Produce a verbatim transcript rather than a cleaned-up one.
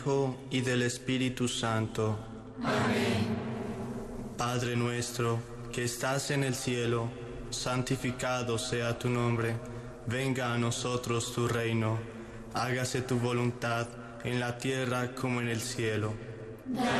Hijo y del Espíritu Santo. Amén. Padre nuestro, que estás en el cielo, santificado sea tu nombre. Venga a nosotros tu reino. Hágase tu voluntad en la tierra como en el cielo.